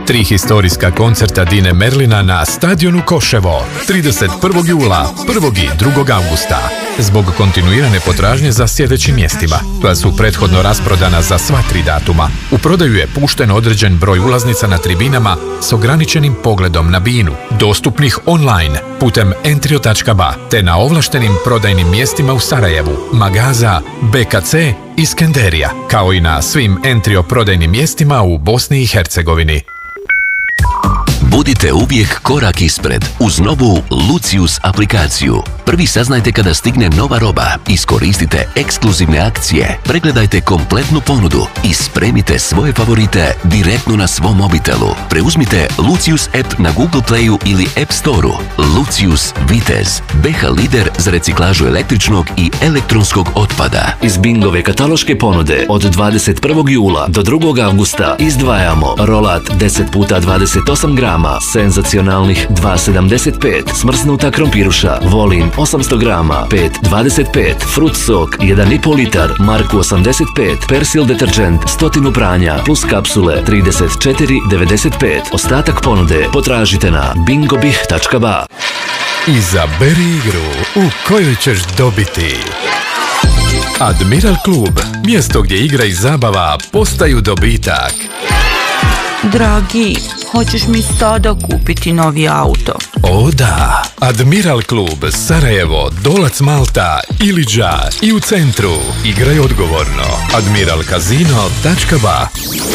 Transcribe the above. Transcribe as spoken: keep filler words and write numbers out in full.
Tri historijska koncerta Dine Merlina na stadionu Koševo trideset prvog jula, prvog i drugog avgusta. Zbog kontinuirane potražnje za sljedećim mjestima, koja su prethodno rasprodana za sva tri datuma, u prodaju je pušten određen broj ulaznica na tribinama s ograničenim pogledom na binu, dostupnih online putem entrio tačka ba te na ovlaštenim prodajnim mjestima u Sarajevu, Magaza, be ka ce i Skenderija, kao i na svim entrio prodajnim mjestima u Bosni i Hercegovini. Budite uvijek korak ispred uz novu Lucius aplikaciju. Prvi saznajte kada stigne nova roba, iskoristite ekskluzivne akcije, pregledajte kompletnu ponudu i spremite svoje favorite direktno na svom mobitelu. Preuzmite Lucius app na Google Playu ili App Storeu. Lucius Vitez, be ha lider za reciklažu električnog i elektronskog otpada. Iz Bingove kataloške ponude od dvadeset prvog jula do drugog avgusta izdvajamo rolat deset puta dvadeset osam grama, senzacionalnih dva sedamdeset pet, smrznuta krompiruša, volin osamsto grama, pet dvadeset pet, frut sok jedan i po litar, marku osamdeset pet, persil deterđent, stotinu pranja, plus kapsule trideset četiri devedeset pet. Ostatak ponude potražite na bingobih tačka ba. Izaberi igru u kojoj ćeš dobiti Admiral klub, mjesto gdje igra i zabava postaju dobitak. Dragi, hoćeš mi sada kupiti novi auto? O da, Admiral klub, Sarajevo, Dolac Malta, Iliđa i u centru. Igraj odgovorno. admiral kazino tačka ba